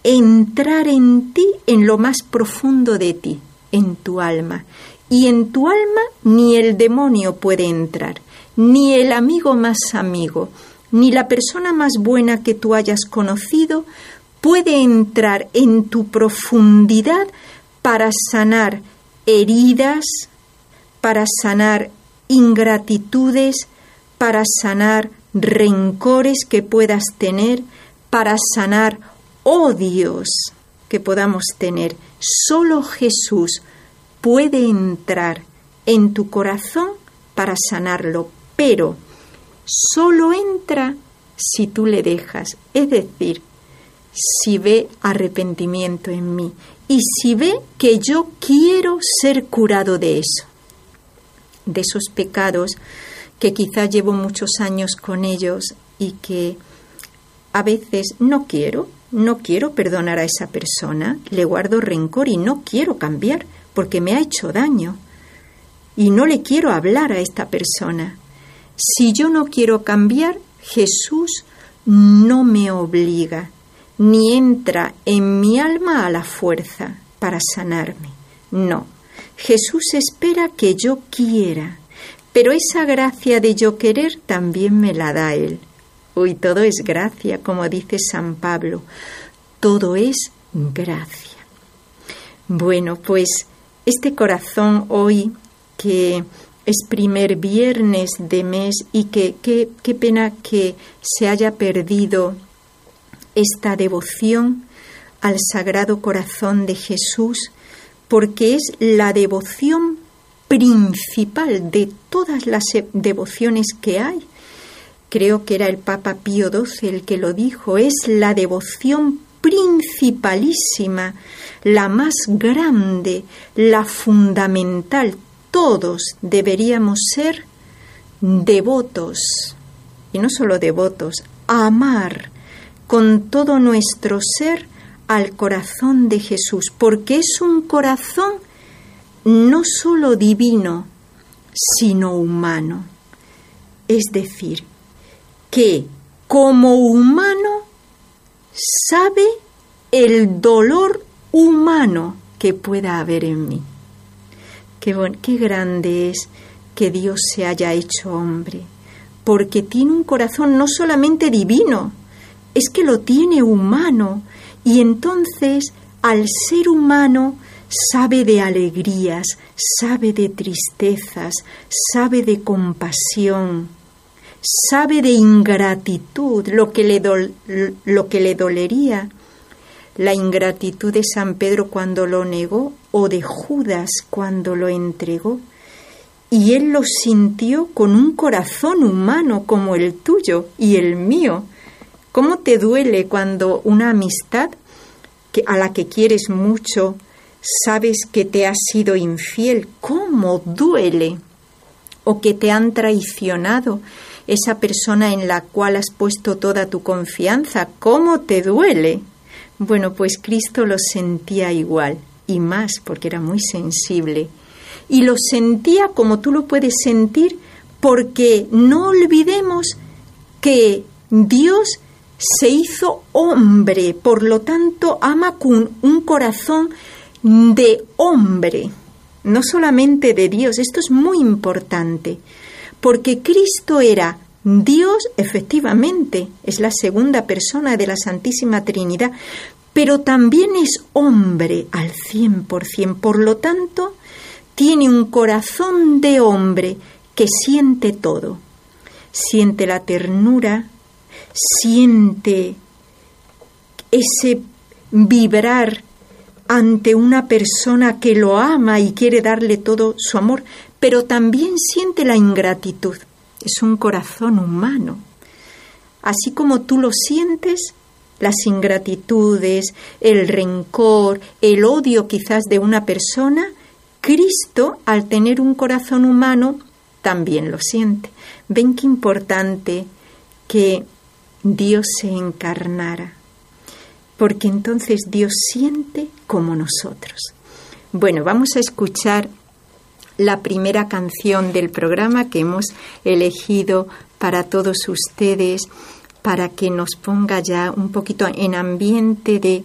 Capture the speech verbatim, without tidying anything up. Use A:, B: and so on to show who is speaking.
A: entrar en ti, en lo más profundo de ti, en tu alma. Y en tu alma ni el demonio puede entrar, ni el amigo más amigo, ni la persona más buena que tú hayas conocido puede entrar en tu profundidad para sanar heridas, para sanar ingratitudes, para sanar rencores que puedas tener, para sanar odios que podamos tener. Solo Jesús puede entrar en tu corazón para sanarlo, pero solo entra si tú le dejas, es decir, si ve arrepentimiento en mí y si ve que yo quiero ser curado de eso, de esos pecados que quizá llevo muchos años con ellos y que a veces no quiero, no quiero perdonar a esa persona, le guardo rencor y no quiero cambiar porque me ha hecho daño y no le quiero hablar a esta persona. Si yo no quiero cambiar, Jesús no me obliga, ni entra en mi alma a la fuerza para sanarme. No, Jesús espera que yo quiera, pero esa gracia de yo querer también me la da Él. Uy, todo es gracia, como dice San Pablo, todo es gracia. Bueno, pues este corazón hoy, que es primer viernes de mes y que qué pena que se haya perdido esta devoción al Sagrado Corazón de Jesús, porque es la devoción principal de todas las devociones que hay. Creo que era el Papa Pío doce el que lo dijo, es la devoción principalísima, la más grande, la fundamental. Todos deberíamos ser devotos, y no solo devotos, amar con todo nuestro ser al corazón de Jesús, porque es un corazón no solo divino, sino humano. Es decir, que como humano sabe el dolor humano que pueda haber en mí. Qué, bon- qué grande es que Dios se haya hecho hombre, porque tiene un corazón no solamente divino, es que lo tiene humano, y entonces al ser humano sabe de alegrías, sabe de tristezas, sabe de compasión, sabe de ingratitud, lo que le, do- lo que le dolería. La ingratitud de San Pedro cuando lo negó o de Judas cuando lo entregó. Y él lo sintió con un corazón humano como el tuyo y el mío. ¿Cómo te duele cuando una amistad que, a la que quieres mucho, sabes que te ha sido infiel? ¿Cómo duele? O que te han traicionado, esa persona en la cual has puesto toda tu confianza. ¿Cómo te duele? Bueno, pues Cristo lo sentía igual, y más, porque era muy sensible. Y lo sentía como tú lo puedes sentir, porque no olvidemos que Dios se hizo hombre, por lo tanto ama con un corazón de hombre, no solamente de Dios. Esto es muy importante, porque Cristo era Dios, efectivamente, es la segunda persona de la Santísima Trinidad, pero también es hombre al cien por ciento. Por lo tanto, tiene un corazón de hombre que siente todo. Siente la ternura, siente ese vibrar ante una persona que lo ama y quiere darle todo su amor, pero también siente la ingratitud. Es un corazón humano. Así como tú lo sientes, las ingratitudes, el rencor, el odio quizás de una persona, Cristo, al tener un corazón humano, también lo siente. Ven qué importante que Dios se encarnara, porque entonces Dios siente como nosotros. Bueno, vamos a escuchar la primera canción del programa que hemos elegido para todos ustedes, para que nos ponga ya un poquito en ambiente de